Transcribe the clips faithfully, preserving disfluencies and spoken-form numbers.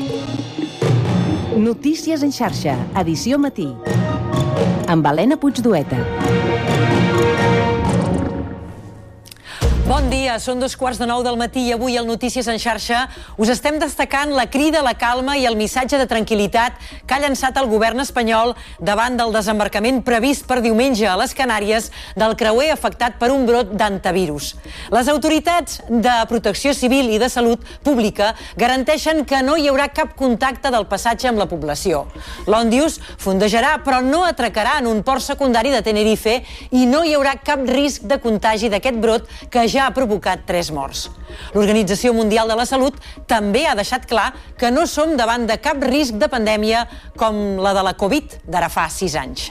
Notícies en xarxa, edició matí. Amb Helena Puigdueta. Bon dia, són dos quarts de nou del matí i avui al Notícies en xarxa us estem destacant la crida a la calma i el missatge de tranquil·litat que ha llançat el govern espanyol davant del desembarcament previst per diumenge a les Canàries del creuer afectat per un brot d'hantavirus. Les autoritats de Protecció Civil i de Salut Pública garanteixen que no hi haurà cap contacte del passatge amb la població. L'Òndius fondejarà però no atracarà en un port secundari de Tenerife i no hi haurà cap risc de contagi d'aquest brot que ja ha provocat tres morts. L'Organització Mundial de la Salut també ha deixat clar que no som davant de cap risc de pandèmia com la de la Covid d'ara fa sis anys.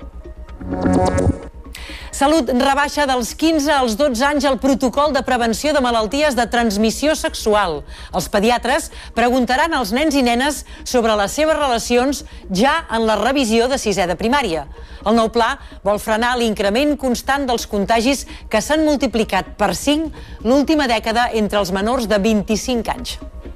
Salut rebaixa dels quinze als dotze anys el protocol de prevenció de malalties de transmissió sexual. Els pediatres preguntaran als nens i nenes sobre les seves relacions ja en la revisió de sisè de primària. El nou pla vol frenar l'increment constant dels contagis que s'han multiplicat per cinc l'última dècada entre els menors de vint-i-cinc anys.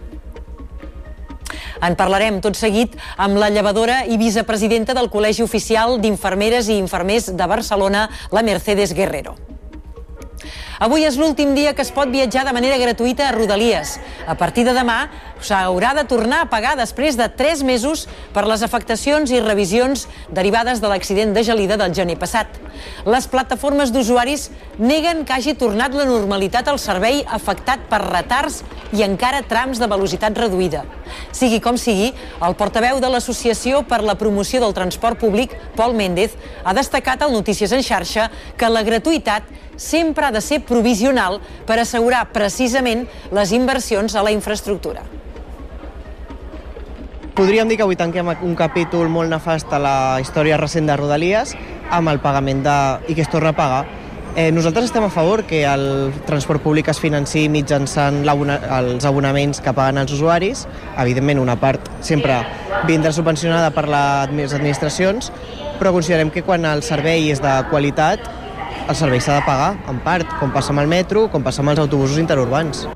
En parlarem tot seguit amb la llevadora i vicepresidenta del Col·legi Oficial d'Infermeres i Infermers de Barcelona, la Mercedes Guerrero. Avui és l'últim dia que es pot viatjar de manera gratuïta a Rodalies. A partir de demà s'haurà de tornar a pagar després de tres mesos per les afectacions i revisions derivades de l'accident de Gelida del gener passat. Les plataformes d'usuaris neguen que hagi tornat la normalitat al servei afectat per retards i encara trams de velocitat reduïda. Sigui com sigui, el portaveu de l'Associació per la Promoció del Transport Públic, Pol Méndez, ha destacat al Notícies en xarxa que la gratuïtat sempre ha de ser provisional per assegurar precisament les inversions a la infraestructura. Podríem dir que avui tanquem un capítol molt nefast a la història recent de Rodalies amb el pagament de... i que es torna a pagar. Eh, nosaltres estem a favor que el transport públic es financiï mitjançant els abonaments que paguen els usuaris. Evidentment, una part sempre vindrà subvencionada per les administracions, però considerem que quan el servei és de qualitat, el servei s'ha de pagar, en part, com passa amb el metro, com passa amb els autobusos interurbans.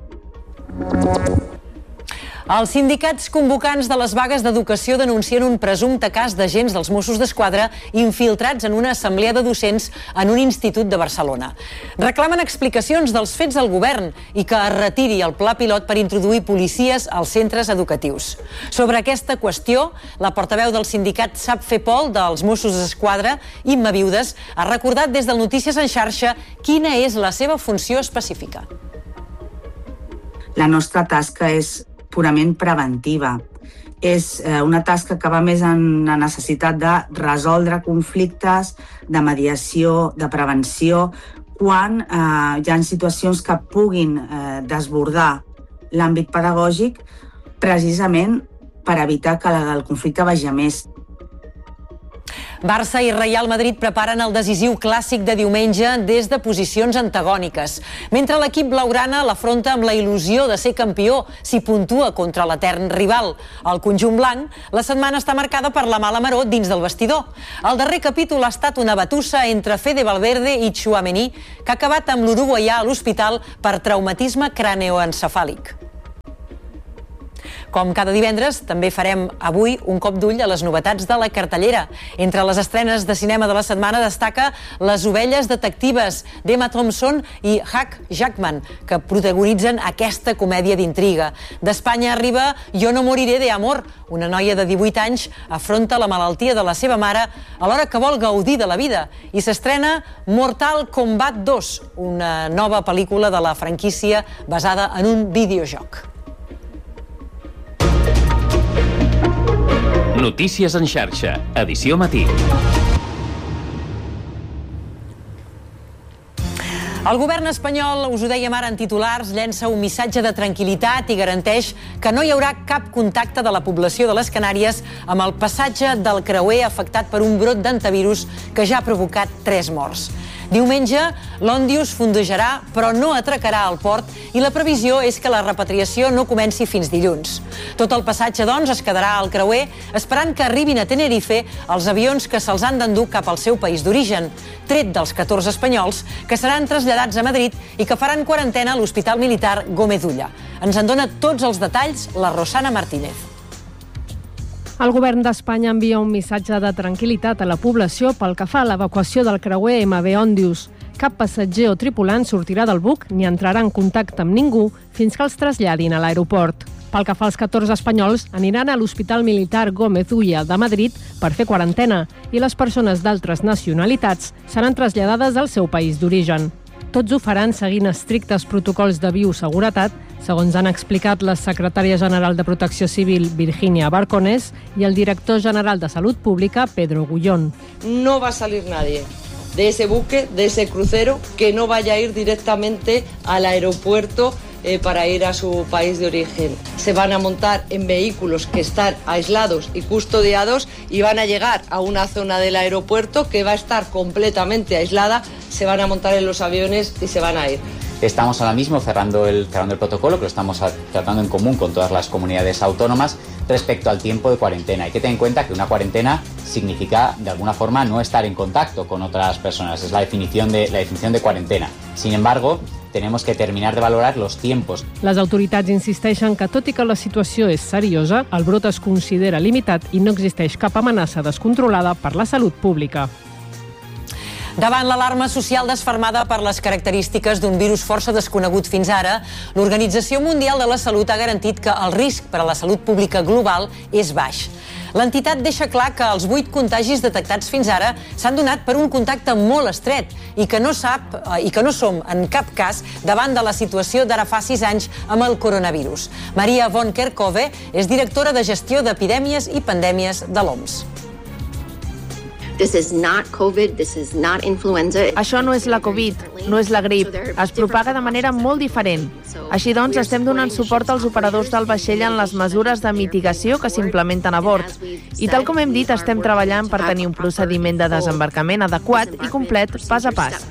Els sindicats convocants de les vagues d'educació denuncien un presumpte cas d'agents dels Mossos d'Esquadra infiltrats en una assemblea de docents en un institut de Barcelona. Reclamen explicacions dels fets al govern i que es retiri el pla pilot per introduir policies als centres educatius. Sobre aquesta qüestió, la portaveu del sindicat Sap Fer Pol dels Mossos d'Esquadra, Imma Viudes, ha recordat des del Notícies en xarxa quina és la seva funció específica. La nostra tasca és purament preventiva. És una tasca que va més en la necessitat de resoldre conflictes, de mediació, de prevenció, quan eh, hi ha situacions que puguin eh, desbordar l'àmbit pedagògic precisament per evitar que el conflicte vagi a més. Barça i Real Madrid preparen el decisiu clàssic de diumenge des de posicions antagòniques. Mentre l'equip blaugrana l'afronta amb la il·lusió de ser campió si puntua contra l'etern rival. El conjunt blanc, la setmana està marcada per la mala maror dins del vestidor. El darrer capítol ha estat una batussa entre Fede Valverde i Tchouaméni, que ha acabat amb l'uruguaià a l'hospital per traumatisme craneoencefàlic. Com cada divendres, també farem avui un cop d'ull a les novetats de la cartellera. Entre les estrenes de cinema de la setmana destaca Les ovelles detectives d'Emma Thompson i Hugh Jackman, que protagonitzen aquesta comèdia d'intriga. D'Espanya arriba Jo no moriré de amor. Una noia de divuit anys afronta la malaltia de la seva mare alhora que vol gaudir de la vida. I s'estrena Mortal Kombat dos, una nova pel·lícula de la franquícia basada en un videojoc. Notícies en xarxa, edició matí. El govern espanyol, us ho dèiem ara en titulars, llença un missatge de tranquil·litat i garanteix que no hi haurà cap contacte de la població de les Canàries amb el passatge del creuer afectat per un brot d'hantavirus que ja ha provocat tres morts. Diumenge, l'Òndius fondejarà, però no atracarà al port i la previsió és que la repatriació no comenci fins dilluns. Tot el passatge, doncs, es quedarà al creuer esperant que arribin a Tenerife els avions que se'ls han d'endur cap al seu país d'origen, tret dels catorze espanyols que seran traslladats a Madrid i que faran quarantena a l'Hospital Militar Gómez Ulla. Ens en dona tots els detalls la Rosana Martínez. El govern d'Espanya envia un missatge de tranquil·litat a la població pel que fa a l'evacuació del creuer M V Òndius. Cap passatger o tripulant sortirà del buc ni entrarà en contacte amb ningú fins que els traslladin a l'aeroport. Pel que fa als catorze espanyols, aniran a l'Hospital Militar Gómez Ulla de Madrid per fer quarantena i les persones d'altres nacionalitats seran traslladades al seu país d'origen. Tots ho faran seguint estrictes protocols de bioseguretat, segons han explicat la secretària general de Protecció Civil, Virginia Barcones, i el director general de Salut Pública, Pedro Gullón. No va a salir nadie de ese buque, de ese crucero, que no vaya a ir directamente al aeropuerto Eh, para ir a su país de origen. Se van a montar en vehículos que están aislados y custodiados y van a llegar a una zona del aeropuerto que va a estar completamente aislada, se van a montar en los aviones y se van a ir. Estamos ahora mismo cerrando el, cerrando el protocolo, que lo estamos tratando en común con todas las comunidades autónomas respecto al tiempo de cuarentena. Hay que tener en cuenta que una cuarentena significa, de alguna forma, no estar en contacto con otras personas. Es la definición de, la definición de cuarentena. Sin embargo, tenemos que terminar de valorar los tiempos. Les autoritats insisteixen que, tot i que la situació és seriosa, el brot es considera limitat i no existeix cap amenaça descontrolada per la salut pública. Davant l'alarma social desfermada per les característiques d'un virus força desconegut fins ara, l'Organització Mundial de la Salut ha garantit que el risc per a la salut pública global és baix. L'entitat deixa clar que els vuit contagis detectats fins ara s'han donat per un contacte molt estret i que no sap i que no som en cap cas davant de la situació d'ara fa sis anys amb el coronavirus. Maria von Kerkhove és directora de gestió d'epidèmies i pandèmies de l'O M S. This is not COVID, this is not influenza. Això no és la Covid, no és la grip. Es propaga de manera molt diferent. Així doncs, estem donant suport als operadors del vaixell en les mesures de mitigació que s'implementen a bord. I tal com hem dit, estem treballant per tenir un procediment de desembarcament adequat i complet pas a pas.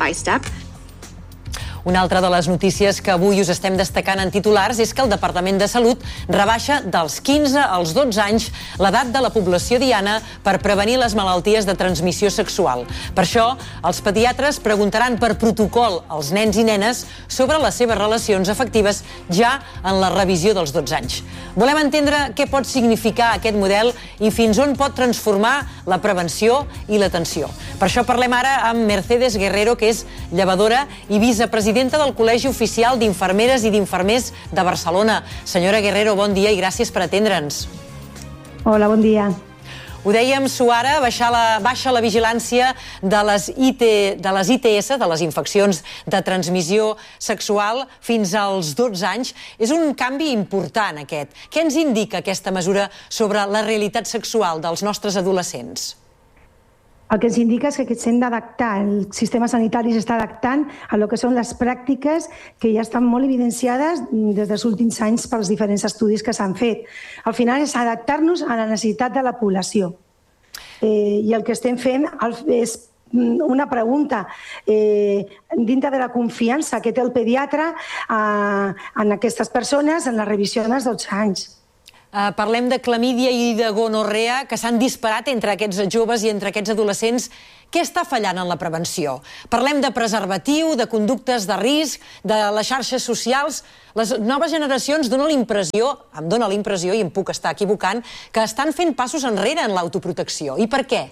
Una altra de les notícies que avui us estem destacant en titulars és que el Departament de Salut rebaixa dels quinze als dotze anys l'edat de la població diana per prevenir les malalties de transmissió sexual. Per això, els pediatres preguntaran per protocol als nens i nenes sobre les seves relacions afectives ja en la revisió dels dotze anys. Volem entendre què pot significar aquest model i fins on pot transformar la prevenció i l'atenció. Per això parlem ara amb Mercedes Guerrero, que és llevadora i vicepresidenta del Col·legi Oficial d'Infermeres i d'Infermers de Barcelona. Senyora Guerrero, bon dia i gràcies per atendre'ns. Hola, bon dia. Ho dèiem, Suara, baixa la, baixa la vigilància de les, I T, de les I T S, de les infeccions de transmissió sexual, fins als dotze anys. És un canvi important, aquest. Què ens indica aquesta mesura sobre la realitat sexual dels nostres adolescents? El que ens indica és que s'hem d'adaptar, el sistema sanitari s'està adaptant a lo que són les pràctiques que ja estan molt evidenciades des dels últims anys pels diferents estudis que s'han fet. Al final és adaptar-nos a la necessitat de la població. Eh, I el que estem fent és una pregunta eh, dintre de la confiança que té el pediatre eh, en aquestes persones en la revisió dels dotze anys. Uh, parlem de clamídia i de gonorrea que s'han disparat entre aquests joves i entre aquests adolescents. Què està fallant en la prevenció? Parlem de preservatiu, de conductes de risc, de les xarxes socials. Les noves generacions donen l'impressió, em dóna l'impressió, i em puc estar equivocant, que estan fent passos enrere en l'autoprotecció. I per què?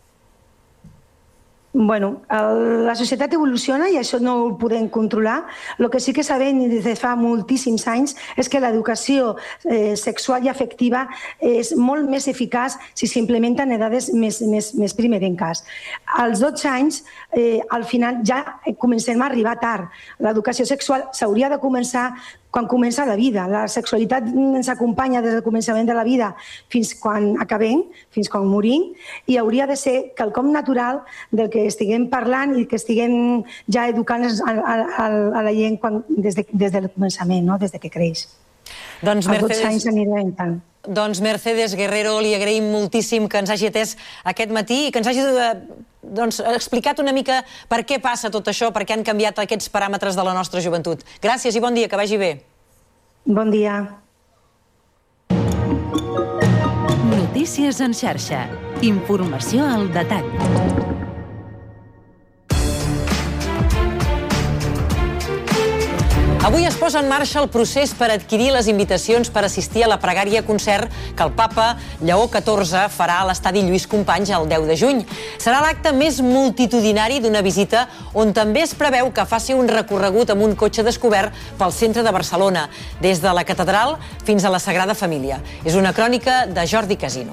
Bueno, la societat evoluciona i això no ho podem controlar. El que sí que sabem des de fa moltíssims anys és que l'educació eh, sexual i afectiva és molt més eficaç si s'implementa en edades més, més, més primerenques. Als dotze anys, eh, al final ja comencem a arribar tard. L'educació sexual s'hauria de començar quan comença la vida. La sexualitat ens acompanya des del començament de la vida fins quan acabem, fins quan morim, i hauria de ser quelcom natural del que estiguem parlant i que estiguem ja educant a, a, a la gent quan, des, de, des del començament, no? Des de que creix. Doncs, Mercedes, als dotze anys anirem tant. Doncs Mercedes Guerrero, li agraïm moltíssim que ens hagi atès aquest matí i que ens hagi doncs, explicat una mica per què passa tot això, per què han canviat aquests paràmetres de la nostra joventut. Gràcies i bon dia, que vagi bé. Bon dia. Notícies en xarxa. Informació al detall. Avui es posa en marxa el procés per adquirir les invitacions per assistir a la pregària concert que el papa Lleó catorze farà a l'estadi Lluís Companys el deu de juny. Serà l'acte més multitudinari d'una visita on també es preveu que faci un recorregut amb un cotxe descobert pel centre de Barcelona, des de la catedral fins a la Sagrada Família. És una crònica de Jordi Casino.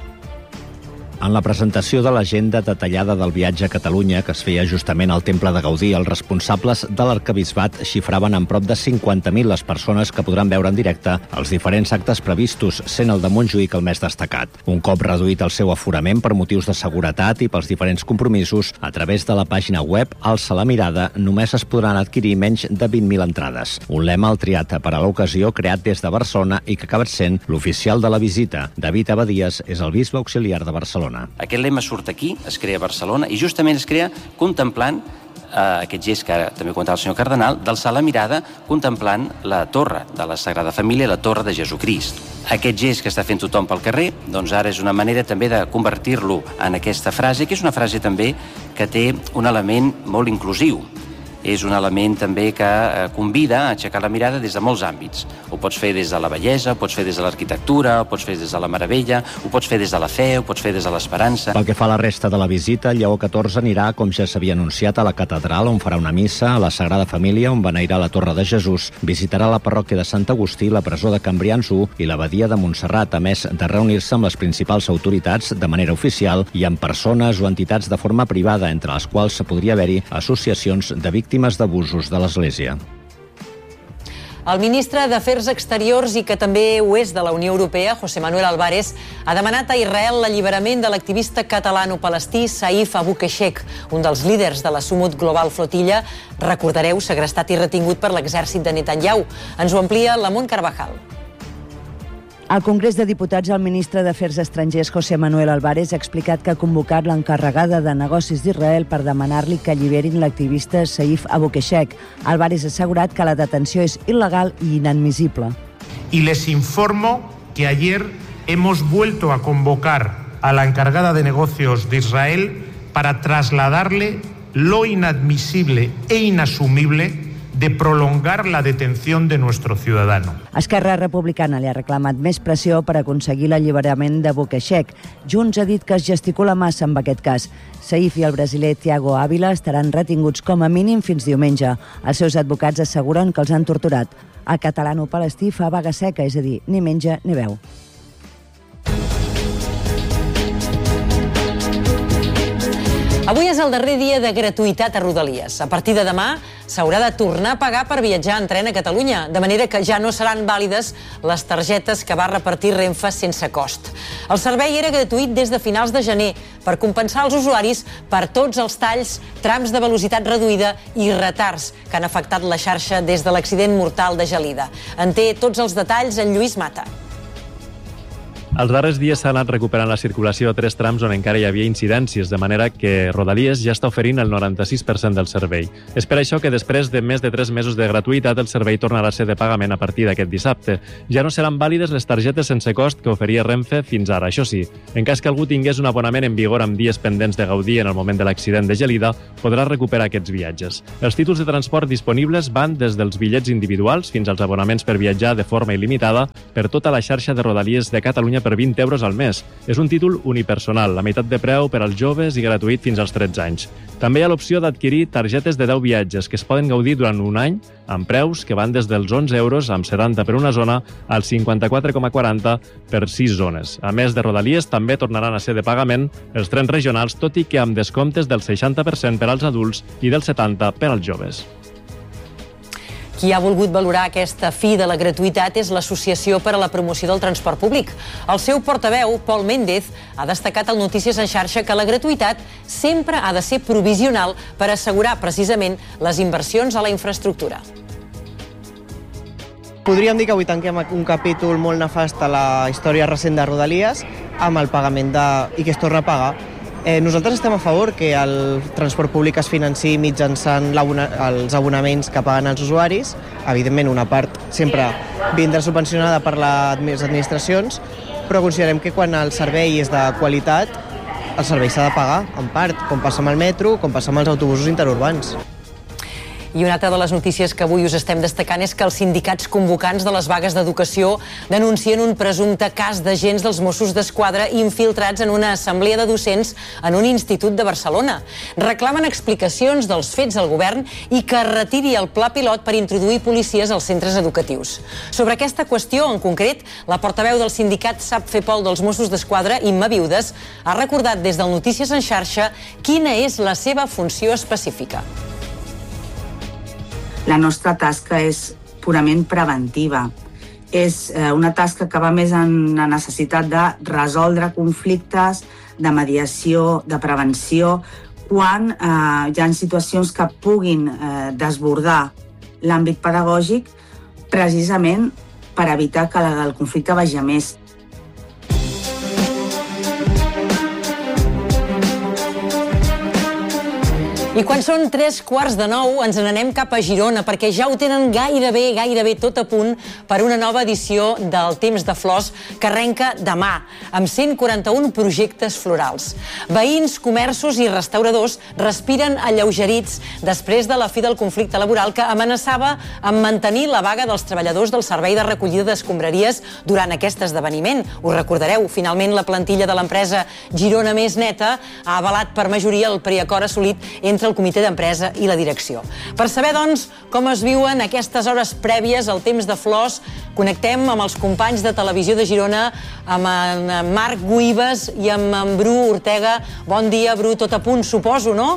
En la presentació de l'agenda detallada del viatge a Catalunya, que es feia justament al Temple de Gaudí, els responsables de l'arquebisbat xifraven en prop de cinquanta mil les persones que podran veure en directe els diferents actes previstos, sent el de Montjuïc el més destacat. Un cop reduït el seu aforament per motius de seguretat i pels diferents compromisos, a través de la pàgina web Alça la mirada només es podran adquirir menys de vint mil entrades. Un lema el triat per a l'ocasió, creat des de Barcelona i que ha acabat sent l'oficial de la visita. David Abadías és el bisbe auxiliar de Barcelona. Aquest lema surt aquí, es crea a Barcelona i justament es crea contemplant eh, aquest gest que ara també comentava el senyor Cardenal, d'alçar la mirada contemplant la torre de la Sagrada Família, la torre de Jesucrist. Aquest gest que està fent tothom pel carrer, doncs ara és una manera també de convertir-lo en aquesta frase, que és una frase també que té un element molt inclusiu. És un element també que convida a aixecar la mirada des de molts àmbits. Ho pots fer des de la bellesa, ho pots fer des de l'arquitectura, ho pots fer des de la meravella, ho pots fer des de la fe, ho pots fer des de l'esperança. Pel que fa a la resta de la visita, Lleó catorze anirà, com ja s'havia anunciat, a la catedral, on farà una missa, a la Sagrada Família, on beneirà la Torre de Jesús, visitarà la parròquia de Sant Agustí, la presó de Cambrians u i l'abadia de Montserrat, a més de reunir-se amb les principals autoritats de manera oficial i amb persones o entitats de forma privada, entre les quals podria haver-hi associacions de víctimes víctimes d'abusos de l'Església. El ministre d'Afers Exteriors i que també ho és de la Unió Europea, José Manuel Álvarez, ha demanat a Israel l'alliberament de l'activista catalano-palestí Saif Abu Keshek, un dels líders de la Sumut Global Flotilla, recordareu, segrestat i retingut per l'exèrcit de Netanyahu. Ens ho amplia Lamont Carvajal. Al Congrés de Diputats, el ministre d'Afers Estrangers, José Manuel Álvarez, ha explicat que ha convocat l'encarregada de negocis d'Israel per demanar-li que alliberin l'activista Saif Abu Keshek. Álvarez ha assegurat que la detenció és il·legal i inadmissible. Y les informo que ayer hemos vuelto a convocar a la encargada de negocios de Israel para trasladarle lo inadmisible e inasumible de prolongar la detención de nuestro ciudadano. Esquerra Republicana li ha reclamat més pressió per aconseguir l'alliberament d'Abu Keshek. Junts ha dit que es gesticula massa amb aquest cas. Saif i el brasiler Thiago Ávila estaran retinguts com a mínim fins diumenge. Els seus advocats asseguren que els han torturat. El catalano-palestí fa vaga seca, és a dir, ni menja ni beu. Avui és el darrer dia de gratuïtat a Rodalies. A partir de demà s'haurà de tornar a pagar per viatjar en tren a Catalunya, de manera que ja no seran vàlides les targetes que va repartir Renfe sense cost. El servei era gratuït des de finals de gener per compensar els usuaris per tots els talls, trams de velocitat reduïda i retards que han afectat la xarxa des de l'accident mortal de Gelida. En té tots els detalls en Lluís Mata. Els darrers dies s'ha anat recuperant la circulació a tres trams on encara hi havia incidències, de manera que Rodalies ja està oferint el noranta-sis per cent del servei. És per això que després de més de tres mesos de gratuïtat el servei tornarà a ser de pagament a partir d'aquest dissabte. Ja no seran vàlides les targetes sense cost que oferia Renfe fins ara. Això sí, en cas que algú tingués un abonament en vigor amb dies pendents de gaudir en el moment de l'accident de Gelida, podrà recuperar aquests viatges. Els títols de transport disponibles van des dels bitllets individuals fins als abonaments per viatjar de forma il·limitada per tota la xarxa de Rodalies de Catalunya per vint euros al mes. És un títol unipersonal, la meitat de preu per als joves i gratuït fins als tretze anys. També hi ha l'opció d'adquirir targetes de deu viatges que es poden gaudir durant un any amb preus que van des dels onze euros amb setanta per una zona als cinquanta-quatre coma quaranta per sis zones. A més de Rodalies, també tornaran a ser de pagament els trens regionals, tot i que amb descomptes del seixanta per cent per als adults i del setanta per cent per als joves. Qui ha volgut valorar aquesta fi de la gratuïtat és l'Associació per a la Promoció del Transport Públic. El seu portaveu, Pol Méndez, ha destacat al Notícies en xarxa que la gratuïtat sempre ha de ser provisional per assegurar precisament les inversions a la infraestructura. Podríem dir que avui tanquem un capítol molt nefast a la història recent de Rodalies amb el pagament de... i que es torna a pagar. Eh, nosaltres estem a favor que el transport públic es financi mitjançant els abonaments que paguen els usuaris. Evidentment, una part sempre vindrà subvencionada per les administracions, però considerem que quan el servei és de qualitat, el servei s'ha de pagar, en part, com passa amb el metro, com passa amb els autobusos interurbans. I una altra de les notícies que avui us estem destacant és que els sindicats convocants de les vagues d'educació denuncien un presumpte cas d'agents dels Mossos d'Esquadra infiltrats en una assemblea de docents en un institut de Barcelona. Reclamen explicacions dels fets al govern i que retiri el pla pilot per introduir policies als centres educatius. Sobre aquesta qüestió, en concret, la portaveu del sindicat Sap Fer Pol dels Mossos d'Esquadra, Imma Viudes, ha recordat des del Notícies en xarxa quina és la seva funció específica. La nostra tasca és purament preventiva. És una tasca que va més en la necessitat de resoldre conflictes, de mediació, de prevenció, quan eh, hi ha situacions que puguin eh, desbordar l'àmbit pedagògic precisament per evitar que el conflicte vagi a més. I quan són tres quarts de nou ens n'anem cap a Girona perquè ja ho tenen gairebé, gairebé tot a punt per una nova edició del Temps de Flors que arrenca demà, amb cent quaranta-un projectes florals. Veïns, comerços i restauradors respiren alleugerits després de la fi del conflicte laboral que amenaçava amb mantenir la vaga dels treballadors del servei de recollida d'escombraries durant aquest esdeveniment. Us recordareu, finalment la plantilla de l'empresa Girona Més Neta ha avalat per majoria el preacord assolit entre el comitè d'empresa i la direcció. Per saber, doncs, com es viuen aquestes hores prèvies al Temps de Flors, connectem amb els companys de Televisió de Girona, amb en Marc Guibes i amb en Bru Ortega. Bon dia, Bru, tot a punt, suposo, no?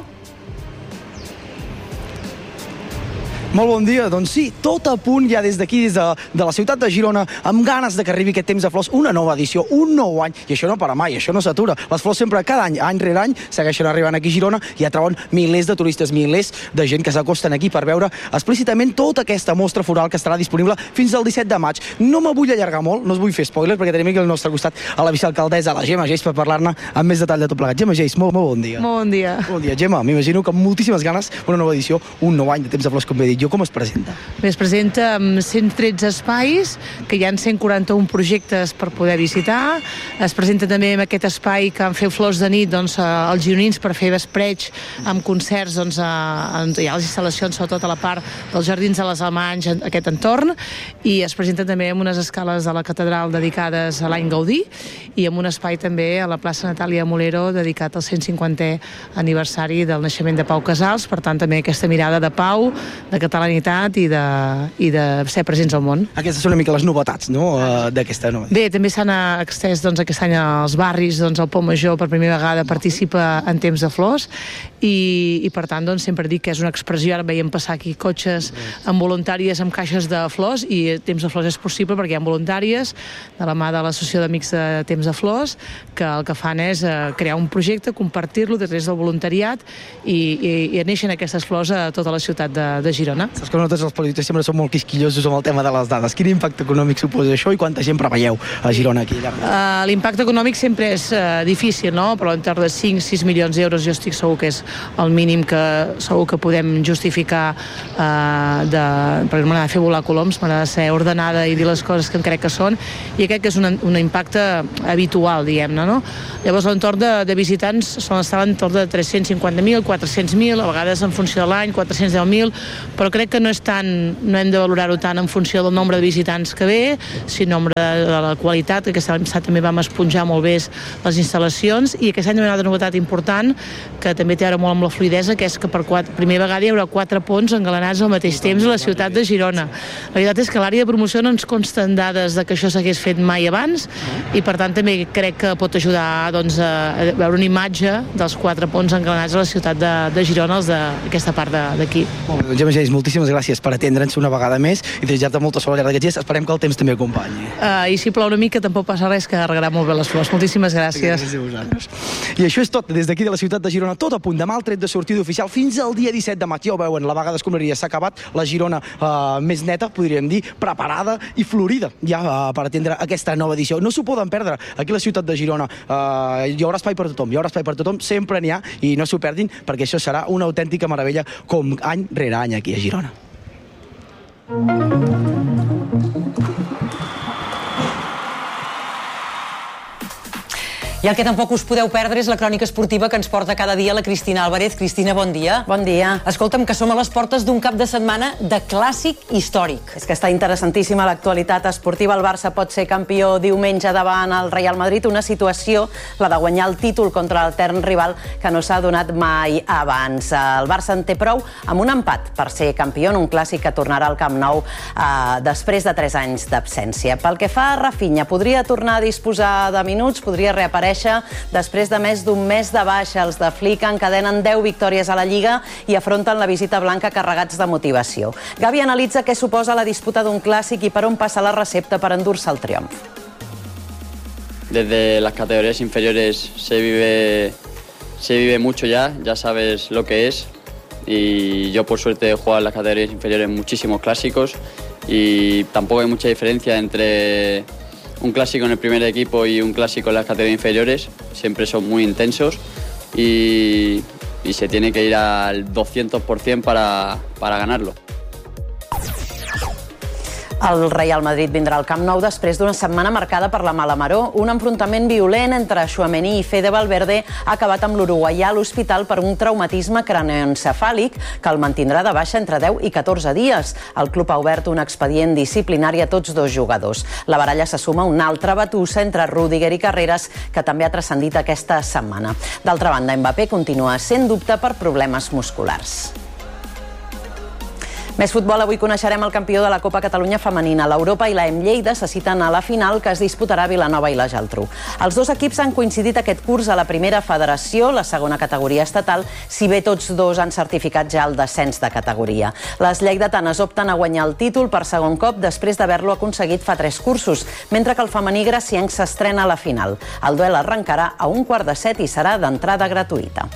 Molt bon dia. Doncs sí, tot a punt ja des d'aquí, des de, de la ciutat de Girona, amb ganes de que arribi aquest Temps de Flors, una nova edició, un nou any, i això no para mai, això no s'atura. Les flors sempre, cada any, any rere any, segueixen arribant aquí a Girona i atrauen milers de turistes, milers de gent que s'acosten aquí per veure explícitament tota aquesta mostra floral que estarà disponible fins al disset de maig. No me vull allargar molt, no us vull fer spoiler, perquè tenim aquí al nostre costat a la vicealcaldessa, la Gemma Geis, per parlar-ne amb més detall de tot plegat. Gemma Geis, molt, molt bon dia. Molt bon dia. Bon dia, Gemma. M'imagino que amb moltíssimes ganes, una nova edició, un nou any de Temps de Flors, com he dit jo. Com es presenta? Bé, es presenta amb cent tretze espais, que hi ha cent quaranta-un projectes per poder visitar. Es presenta també amb aquest espai que han fet Flors de nit, doncs, els gironins per fer vespreig amb concerts, doncs, a, hi ha les instal·lacions sobretot a la part dels jardins de les Alemanys, aquest entorn, i es presenta també amb unes escales de la catedral dedicades a l'any Gaudí i amb un espai també a la plaça Natàlia Molero dedicat al cent cinquantè aniversari del naixement de Pau Casals. Per tant, també aquesta mirada de pau, de catalanitat i de, i de ser presents al món. Aquestes són una mica les novetats, no?, d'aquesta nova. Bé, també s'han extès, doncs, aquest any als barris, doncs, el Pont Major per primera vegada participa en Temps de Flors i, i per tant, doncs, sempre dic que és una expressió. Ara veiem passar aquí cotxes amb voluntàries amb caixes de flors i Temps de Flors és possible perquè hi ha voluntàries de la mà de l'Associació d'Amics de Temps de Flors que el que fan és crear un projecte, compartir-lo a través del voluntariat i, i, i neixen aquestes flors a tota la ciutat de, de Girona. Saps que nosaltres els periodistes sempre som molt quisquillosos amb el tema de les dades. Quin impacte econòmic suposa això i quanta gent preveieu a Girona aquí? Uh, L'impacte econòmic sempre és uh, difícil, no? Però entorn de cinc sis milions d'euros jo estic segur que és el mínim que segur que podem justificar uh, de, perquè m'agrada fer volar coloms, m'agrada ser ordenada i dir les coses que em crec que són, i crec que és un, un impacte habitual, diguem-ne, no? Llavors l'entorn de, de visitants solen estar a l'entorn de tres-cents cinquanta mil, quatre-cents mil, a vegades en funció de l'any, quatre-cents deu mil, però crec que no és tant, no hem de valorar-ho tant en funció del nombre de visitants que ve, sinó nombre de, de la qualitat, que aquest any passat també vam esponjar molt bé les instal·lacions, i aquest any hi ha una altra novetat important que també té a veure molt amb la fluidesa, que és que per quatre, primera vegada hi haurà quatre ponts engalanats al mateix temps a la ciutat de Girona. La veritat és que l'àrea de promoció no ens consten dades de que això s'hagués fet mai abans i per tant també crec que pot ajudar, doncs, a veure una imatge dels quatre ponts engalanats a la ciutat de, de Girona, els d'aquesta part d'aquí. Molt bé, doncs, Gemma Geis, moltíssimes gràcies per atendre'ns una vegada més i desitjar-te molta sort al llarg d'aquests dies. Esperem que el temps també acompanyi. Uh, I si plou una mica tampoc passa res, que regarà molt bé les flors. Moltíssimes gràcies. Gràcies a vosaltres. I això és tot des d'aquí de la ciutat de Girona. Tot a punt. Demà el tret de sortida oficial fins al dia disset de maig. Ja ho veuen, la vaga d'escombraria s'ha acabat. La Girona uh, més neta, podríem dir, preparada i florida ja uh, per atendre aquesta nova edició. No s'ho poden perdre. Aquí a la ciutat de Girona uh, hi haurà espai per tothom. Hi haurà espai per tothom. Sempre n'hi ha i no s'ho perdin perquè això serà una autèntica meravella com any rere any aquí a Girona. I el que tampoc us podeu perdre és la crònica esportiva que ens porta cada dia la Cristina Álvarez. Cristina, bon dia. Bon dia. Escolta'm, que som a les portes d'un cap de setmana de clàssic històric. És que està interessantíssima l'actualitat esportiva. El Barça pot ser campió diumenge davant el Real Madrid. Una situació, la de guanyar el títol contra l'etern rival, que no s'ha donat mai abans. El Barça en té prou amb un empat per ser campió en un clàssic que tornarà al Camp Nou eh, després de tres anys d'absència. Pel que fa a Rafinha, podria tornar a disposar de minuts, podria reaparèixer després de més d'un mes de baixa. Els de Flick encadenen deu victòries a la Lliga i afronten la visita blanca carregats de motivació. Gavi analitza què suposa la disputa d'un clàssic i per on passa la recepta per endur-se el triomf. Desde las categorías inferiores se vive, se vive mucho ya, ya sabes lo que es. Y yo por suerte he jugado en las categorías inferiores muchísimos clásicos y tampoco hay mucha diferencia entre un clásico en el primer equipo y un clásico en las categorías inferiores. Siempre son muy intensos y, y se tiene que ir al doscientos por ciento para, para ganarlo. El Real Madrid vindrà al Camp Nou després d'una setmana marcada per la mala maror. Un enfrontament violent entre Tchouaméni i Fede Valverde ha acabat amb l'uruguaià a l'hospital per un traumatisme craneoencefàlic que el mantindrà de baixa entre deu i catorze dies. El club ha obert un expedient disciplinari a tots dos jugadors. La baralla se suma una altra batussa entre Rüdiger i Carreras, que també ha transcendit aquesta setmana. D'altra banda, Mbappé continua sent dubte per problemes musculars. Més futbol, avui coneixerem el campió de la Copa Catalunya femenina. L'Europa i la M Lleida se citen a la final, que es disputarà a Vilanova i la Geltrú. Els dos equips han coincidit aquest curs a la primera federació, la segona categoria estatal, si bé tots dos han certificat ja el descens de categoria. Les lleidatanes opten a guanyar el títol per segon cop després d'haver-lo aconseguit fa tres cursos, mentre que el femení gracienc s'estrena a la final. El duel arrencarà a un quart de set i serà d'entrada gratuïta.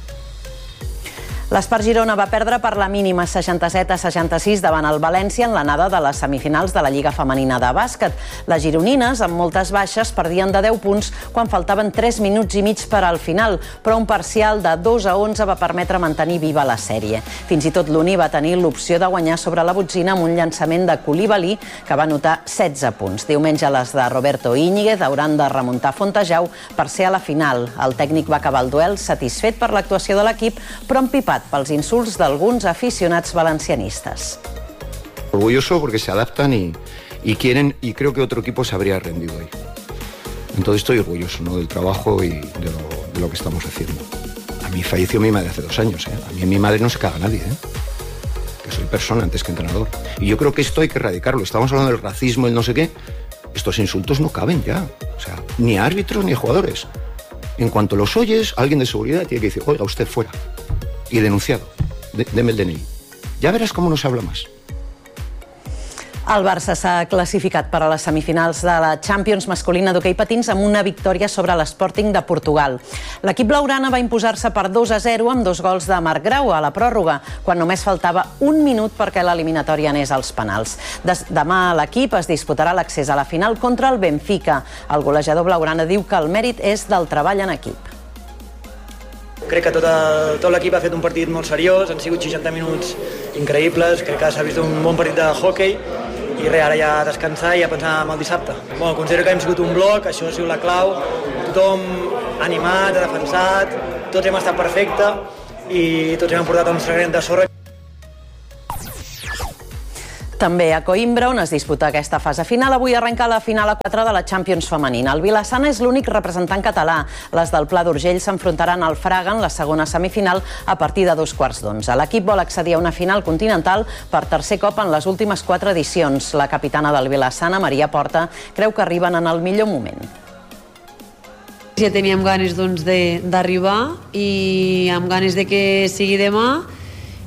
L'Espart Girona va perdre per la mínima seixanta-set a seixanta-sis davant el València en l'anada de les semifinals de la Lliga Femenina de Bàsquet. Les gironines, amb moltes baixes, perdien de deu punts quan faltaven tres minuts i mig per al final, però un parcial de dos a onze va permetre mantenir viva la sèrie. Fins i tot l'Uni va tenir l'opció de guanyar sobre la botzina amb un llançament de Coulibaly, que va anotar setze punts. Diumenge les de Roberto Íñiguez hauran de remuntar Fontejau per ser a la final. El tècnic va acabar el duel satisfet per l'actuació de l'equip, però empipat pels insults d'alguns aficionats valencianistas. Orgulloso porque se adaptan y, y quieren, y creo que otro equipo se habría rendido hoy. Entonces estoy orgulloso, ¿no?, del trabajo y de lo, de lo que estamos haciendo. A mí falleció mi madre hace dos años, ¿eh? A mí en mi madre no se caga nadie, ¿eh? Que soy persona antes que entrenador. Y yo creo que esto hay que erradicarlo. Estamos hablando del racismo, el no sé qué. Estos insultos no caben ya. O sea, ni a árbitros ni a jugadores. En cuanto los oyes, alguien de seguridad tiene que decir, oiga, usted fuera. Y denunciado. De, deme el D N I. Ya verás cómo no se habla más. El Barça s'ha classificat per a les semifinals de la Champions masculina d'hoquei patins amb una victòria sobre l'Sporting de Portugal. L'equip blaugrana va imposar-se per dos a zero amb dos gols de Marc Grau a la pròrroga, quan només faltava un minut perquè l'eliminatòria anés als penals. Des demà l'equip es disputarà l'accés a la final contra el Benfica. El golejador blaugrana diu que el mèrit és del treball en equip. Crec que tot, el, tot l'equip ha fet un partit molt seriós, han sigut seixanta minuts increïbles, crec que s'ha vist un bon partit de hoquei i res, ara ja a descansar i a pensar en el dissabte. Bueno, considero que hem sigut un bloc, això ha sigut la clau, tothom animat, ha defensat, tots hem estat perfecte i tots hem portat el nostre granet de sorra. També a Coimbra, on es disputa aquesta fase final, avui arrenca la final a quatre de la Champions femenina. El Vilassana és l'únic representant català. Les del Pla d'Urgell s'enfrontaran al Fraga en la segona semifinal a partir de dos quarts d'onze. L'equip vol accedir a una final continental per tercer cop en les últimes quatre edicions. La capitana del Vilassana, Maria Porta, creu que arriben en el millor moment. Ja teníem ganes doncs, d'arribar i amb ganes de que sigui demà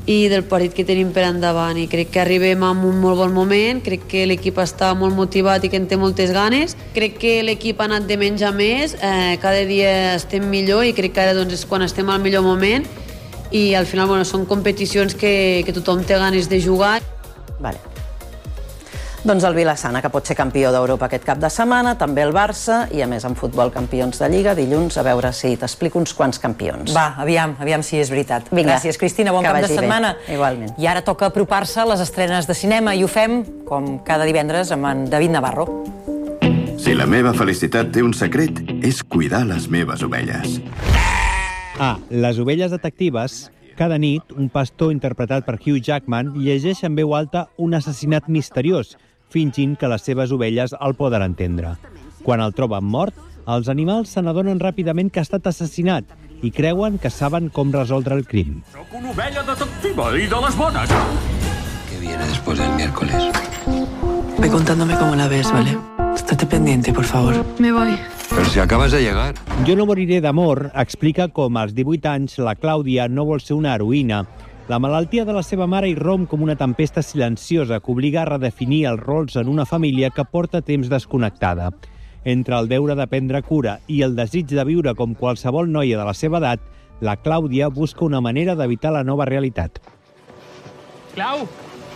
i del partit que tenim per endavant, i crec que arribem en un molt bon moment, crec que l'equip està molt motivat i que en té moltes ganes, crec que l'equip ha anat de menys a més, eh, cada dia estem millor i crec que ara doncs, és quan estem al millor moment i al final bueno, són competicions que, que tothom té ganes de jugar. Vale. Doncs el Vilassana, que pot ser campió d'Europa aquest cap de setmana, també el Barça, i a més en futbol campions de Lliga, dilluns, a veure si t'explico uns quants campions. Va, aviam, aviam si és veritat. Vinga, gràcies, Cristina, bon que cap de vagi bé. setmana. Igualment. I ara toca apropar-se a les estrenes de cinema i ho fem, com cada divendres, amb en David Navarro. Si la meva felicitat té un secret, és cuidar les meves ovelles. A Les ovelles detectives, cada nit, un pastor interpretat per Hugh Jackman llegeix en veu alta un assassinat misteriós, fingint que les seves ovelles el poden entendre. Quan el troben mort, els animals se n'adonen ràpidament que ha estat assassinat i creuen que saben com resoldre el crim. Soc una ovella detectiva i de les bones. ¿Qué viene después del miércoles? Ve contándome cómo la ves, ¿vale? Estate pendiente, por favor. Me voy. Pero si acabas de llegar. Jo no moriré d'amor explica com als divuit anys la Clàudia no vol ser una heroïna. La malaltia de la seva mare irromp com una tempesta silenciosa que obliga a redefinir els rols en una família que porta temps desconnectada. Entre el deure de prendre cura i el desig de viure com qualsevol noia de la seva edat, la Clàudia busca una manera d'evitar la nova realitat. Clau!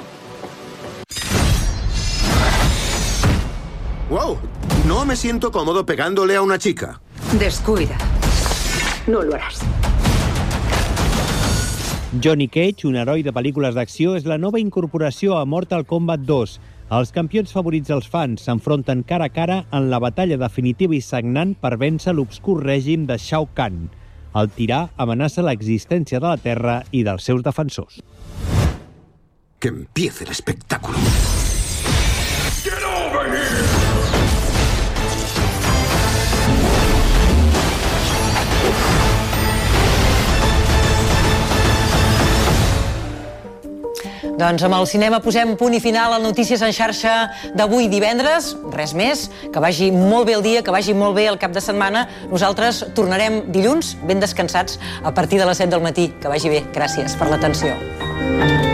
¡Wow! No me siento cómodo pegándole a una chica. Descuida. No lo harás. Johnny Cage, un heroi de pel·lícules d'acció, és la nova incorporació a Mortal Kombat dos. Els campions favorits dels fans s'enfronten cara a cara en la batalla definitiva i sagnant per vèncer l'obscur règim de Shao Kahn. El tirà amenaça l'existència de la Terra i dels seus defensors. Que empiece el espectáculo. Get over here! Doncs amb el cinema posem punt i final a Notícies en xarxa d'avui divendres. Res més, que vagi molt bé el dia, que vagi molt bé el cap de setmana. Nosaltres tornarem dilluns ben descansats a partir de les set del matí. Que vagi bé. Gràcies per l'atenció.